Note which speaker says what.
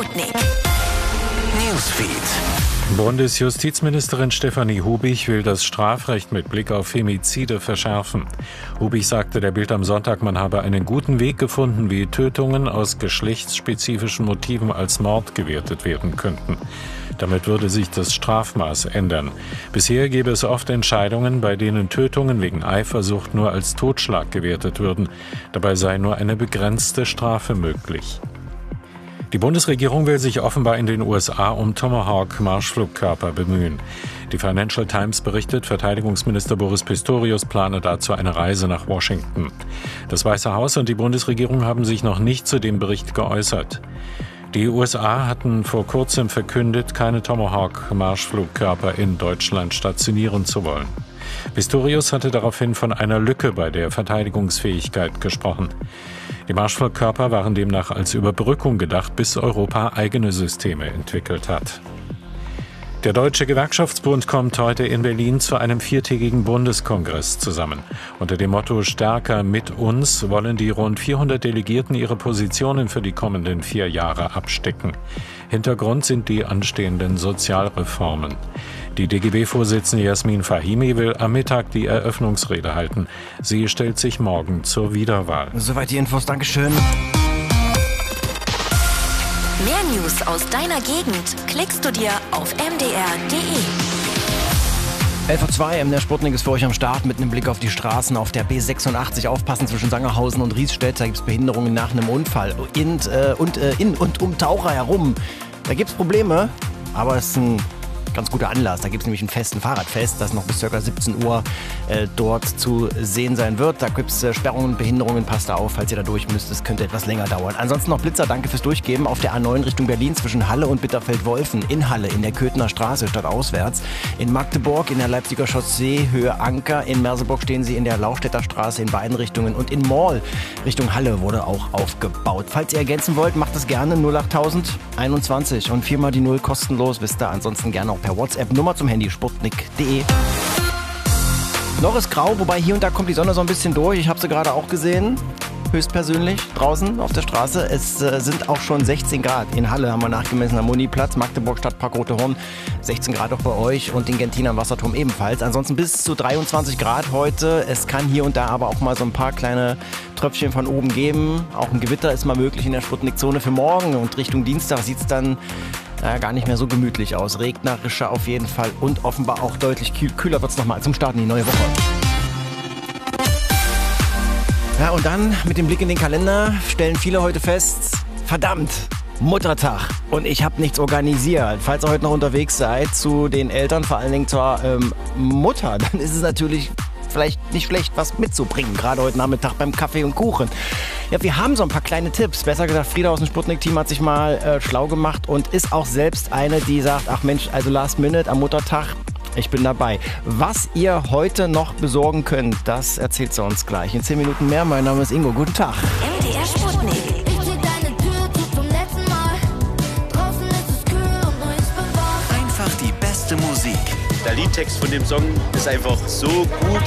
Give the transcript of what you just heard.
Speaker 1: Sputnik.
Speaker 2: Newsfeed. Bundesjustizministerin Stefanie Hubich will das Strafrecht mit Blick auf Femizide verschärfen. Hubich sagte der Bild am Sonntag, man habe einen guten Weg gefunden, wie Tötungen aus geschlechtsspezifischen Motiven als Mord gewertet werden könnten. Damit würde sich das Strafmaß ändern. Bisher gäbe es oft Entscheidungen, bei denen Tötungen wegen Eifersucht nur als Totschlag gewertet würden. Dabei sei nur eine begrenzte Strafe möglich. Die Bundesregierung will sich offenbar in den USA um Tomahawk-Marschflugkörper bemühen. Die Financial Times berichtet, Verteidigungsminister Boris Pistorius plane dazu eine Reise nach Washington. Das Weiße Haus und die Bundesregierung haben sich noch nicht zu dem Bericht geäußert. Die USA hatten vor kurzem verkündet, keine Tomahawk-Marschflugkörper in Deutschland stationieren zu wollen. Pistorius hatte daraufhin von einer Lücke bei der Verteidigungsfähigkeit gesprochen. Die Marschflugkörper waren demnach als Überbrückung gedacht, bis Europa eigene Systeme entwickelt hat. Der Deutsche Gewerkschaftsbund kommt heute in Berlin zu einem 4-tägigen Bundeskongress zusammen. Unter dem Motto »Stärker mit uns« wollen die rund 400 Delegierten ihre Positionen für die kommenden 4 Jahre abstecken. Hintergrund sind die anstehenden Sozialreformen. Die DGB-Vorsitzende Jasmin Fahimi will am Mittag die Eröffnungsrede halten. Sie stellt sich morgen zur Wiederwahl.
Speaker 3: Soweit die Infos, Dankeschön.
Speaker 1: Mehr News aus deiner Gegend klickst du dir auf mdr.de.
Speaker 3: 11:02 Uhr, der Sputnik ist für euch am Start mit einem Blick auf die Straßen auf der B86. Aufpassen zwischen Sangerhausen und Riesstedt, da gibt es Behinderungen nach einem Unfall. In und um Taucher herum, da gibt es Probleme, aber es ist ein ganz guter Anlass. Da gibt es nämlich ein Fahrradfest, das noch bis ca. 17 Uhr dort zu sehen sein wird. Da gibt es Sperrungen und Behinderungen. Passt da auf, falls ihr da durch müsst. Es könnte etwas länger dauern. Ansonsten noch Blitzer, danke fürs Durchgeben. Auf der A9 Richtung Berlin zwischen Halle und Bitterfeld-Wolfen. In Halle, in der Köthener Straße, stadtauswärts. In Magdeburg, in der Leipziger Chaussee, Höhe Anker. In Merseburg stehen sie in der Laustädter Straße in beiden Richtungen. Und in Mall Richtung Halle wurde auch aufgebaut. Falls ihr ergänzen wollt, macht das gerne. 08000 21 und 4 mal die 0 kostenlos. Wisst ihr, ansonsten gerne auch per WhatsApp. Nummer zum Handy sputnik.de. Noch ist grau, wobei hier und da kommt die Sonne so ein bisschen durch. Ich habe sie gerade auch gesehen, höchstpersönlich, draußen auf der Straße. Es sind auch schon 16 Grad. In Halle haben wir nachgemessen am Muniplatz, Magdeburg, Stadtpark Rote Horn. 16 Grad auch bei euch und in Gentin am Wasserturm ebenfalls. Ansonsten bis zu 23 Grad heute. Es kann hier und da aber auch mal so ein paar kleine Tröpfchen von oben geben. Auch ein Gewitter ist mal möglich in der Sputnik-Zone für morgen. Und Richtung Dienstag sieht es dann gar nicht mehr so gemütlich aus. Regnerischer auf jeden Fall und offenbar auch deutlich kühler wird es nochmal zum Start in die neue Woche. Ja, und dann mit dem Blick in den Kalender stellen viele heute fest, verdammt, Muttertag und ich habe nichts organisiert. Falls ihr heute noch unterwegs seid zu den Eltern, vor allen Dingen zur Mutter, dann ist es natürlich vielleicht nicht schlecht, was mitzubringen, gerade heute Nachmittag beim Kaffee und Kuchen. Ja, wir haben so ein paar kleine Tipps. Besser gesagt, Frieda aus dem Sputnik-Team hat sich mal schlau gemacht und ist auch selbst eine, die sagt, ach Mensch, also Last Minute am Muttertag, ich bin dabei. Was ihr heute noch besorgen könnt, das erzählt sie uns gleich. In 10 Minuten mehr. Mein Name ist Ingo. Guten Tag.
Speaker 1: MDR Sputnik.
Speaker 4: Einfach die beste Musik.
Speaker 5: Der Liedtext von dem Song ist einfach so gut.